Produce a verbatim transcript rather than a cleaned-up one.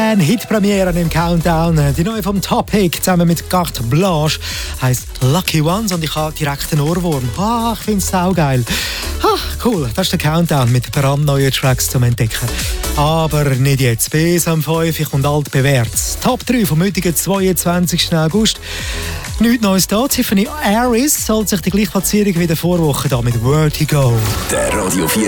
zehn Hitpremieren im Countdown. Die neue vom Topic zusammen mit Carte Blanche heisst Lucky Ones und ich habe direkt einen Ohrwurm. Ah, ich finde es saugeil. Ah, cool, das ist der Countdown mit brandneuen Tracks zum Entdecken. Aber nicht jetzt. Bis am fünf kommt altbewährtes. Top drei vom heutigen zweiundzwanzigsten August. Nichts Neues da. Tiffany Harris soll sich die gleiche Platzierung wie in der Vorwoche da mit Vertigo. Der Radio vier